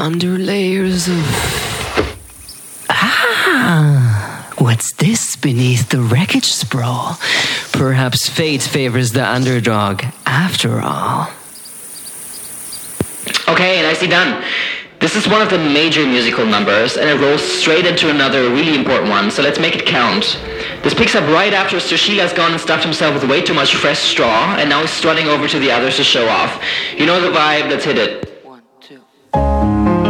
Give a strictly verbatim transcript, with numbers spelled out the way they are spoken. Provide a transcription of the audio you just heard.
under layers of... Ah, what's this beneath the wreckage sprawl? Perhaps fate favors the underdog after all. Okay, nicely done. This is one of the major musical numbers, and it rolls straight into another really important one, so let's make it count. This picks up right after Sushila's gone and stuffed himself with way too much fresh straw, and now he's strutting over to the others to show off. You know the vibe, let's hit it.